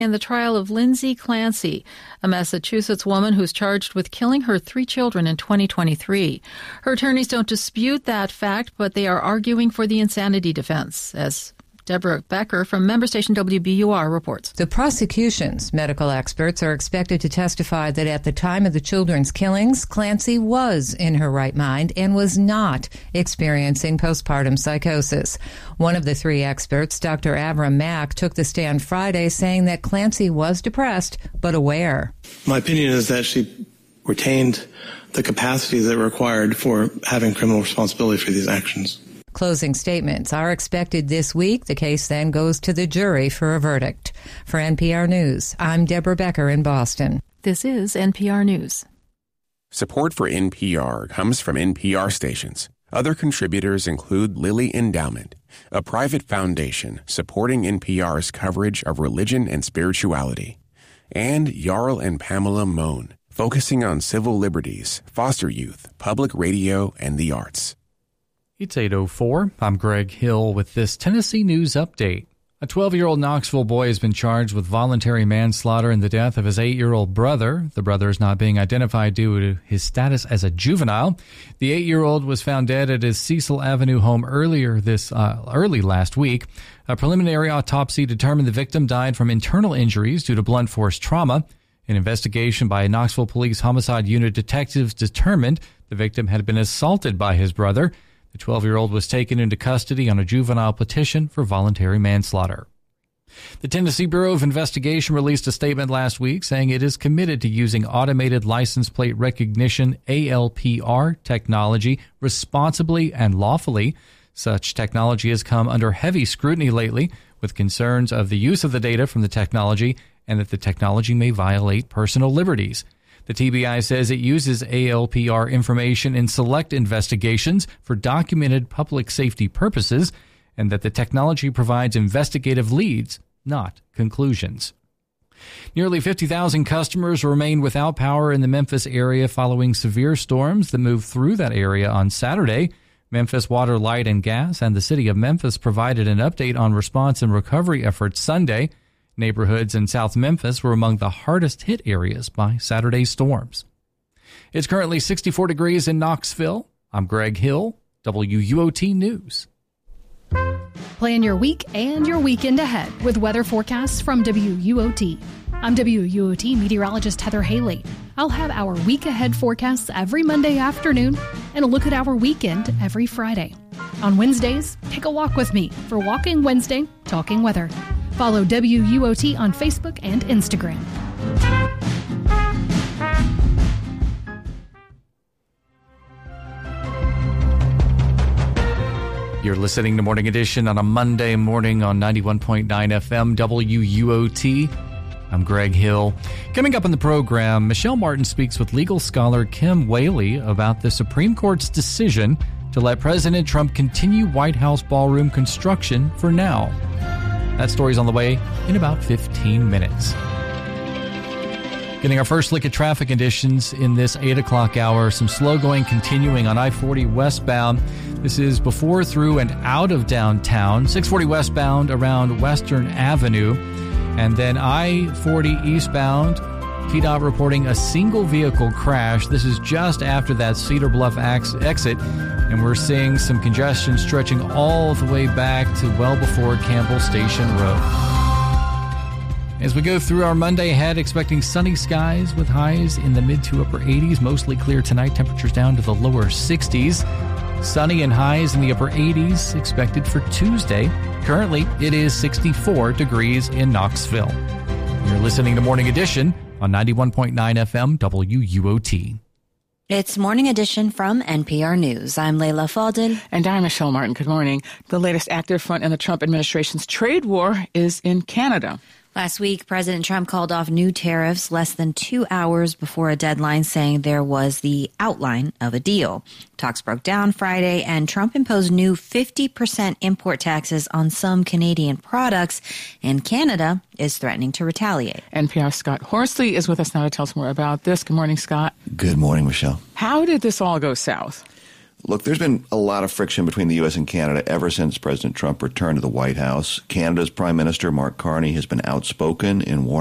in the trial of Lindsay Clancy, a Massachusetts woman who's charged with killing her 3 children in 2023. Her attorneys don't dispute that fact, but they are arguing for the insanity defense, as Deborah Becker from member station WBUR reports. The prosecution's medical experts are expected to testify that at the time of the children's killings, Clancy was in her right mind and was not experiencing postpartum psychosis. One of the 3 experts, Dr. Avram Mack, took the stand Friday saying that Clancy was depressed but aware. My opinion is that she retained the capacity that required for having criminal responsibility for these actions. Closing statements are expected this week. The case then goes to the jury for a verdict. For NPR News, I'm Deborah Becker in Boston. This is NPR News. Support for NPR comes from NPR stations. Other contributors include Lilly Endowment, a private foundation supporting NPR's coverage of religion and spirituality, and Jarl and Pamela Mohn, focusing on civil liberties, foster youth, public radio, and the arts. It's 8:04. I'm Greg Hill with this Tennessee News Update. A 12-year-old Knoxville boy has been charged with voluntary manslaughter in the death of his 8-year-old brother. The brother is not being identified due to his status as a juvenile. The 8-year-old was found dead at his Cecil Avenue home early last week. A preliminary autopsy determined the victim died from internal injuries due to blunt force trauma. An investigation by Knoxville Police Homicide Unit detectives determined the victim had been assaulted by his brother. The 12-year-old was taken into custody on a juvenile petition for voluntary manslaughter. The Tennessee Bureau of Investigation released a statement last week saying it is committed to using automated license plate recognition, ALPR, technology responsibly and lawfully. Such technology has come under heavy scrutiny lately, with concerns of the use of the data from the technology and that the technology may violate personal liberties. The TBI says it uses ALPR information in select investigations for documented public safety purposes and that the technology provides investigative leads, not conclusions. Nearly 50,000 customers remain without power in the Memphis area following severe storms that moved through that area on Saturday. Memphis Water, Light, and Gas and the city of Memphis provided an update on response and recovery efforts Sunday. Neighborhoods in South Memphis were among the hardest hit areas by Saturday's storms. It's currently 64 degrees in Knoxville. I'm Greg Hill, WUOT News. Plan your week and your weekend ahead with weather forecasts from WUOT. I'm WUOT meteorologist Heather Haley. I'll have our week ahead forecasts every Monday afternoon and a look at our weekend every Friday. On Wednesdays, take a walk with me for Walking Wednesday, Talking Weather. Follow WUOT on Facebook and Instagram. You're listening to Morning Edition on a Monday morning on 91.9 FM WUOT. I'm Greg Hill. Coming up on the program, Michelle Martin speaks with legal scholar Kim Whaley about the Supreme Court's decision to let President Trump continue White House ballroom construction for now. That story's on the way in about 15 minutes. Getting our first look at traffic conditions in this 8 o'clock hour. Some slow going continuing on I-40 westbound. This is before, through, and out of downtown. 640 westbound around Western Avenue. And then I-40 eastbound. TDOT reporting a single vehicle crash. This is just after that Cedar Bluff exit. And we're seeing some congestion stretching all the way back to well before Campbell Station Road. As we go through our Monday ahead, expecting sunny skies with highs in the mid to upper 80s. Mostly clear tonight, temperatures down to the lower 60s. Sunny and highs in the upper 80s expected for Tuesday. Currently, it is 64 degrees in Knoxville. You're listening to Morning Edition on 91.9 FM WUOT. It's Morning Edition from NPR News. I'm Leila Fadel. And I'm Michelle Martin. Good morning. The latest active front in the Trump administration's trade war is in Canada. Last week, President Trump called off new tariffs less than 2 hours before a deadline, saying there was the outline of a deal. Talks broke down Friday, and Trump imposed new 50% import taxes on some Canadian products, and Canada is threatening to retaliate. NPR's Scott Horsley is with us now to tell us more about this. Good morning, Scott. Good morning, Michelle. How did this all go south? Look, there's been a lot of friction between the U.S. and Canada ever since President Trump returned to the White House. Canada's Prime Minister, Mark Carney, has been outspoken in warning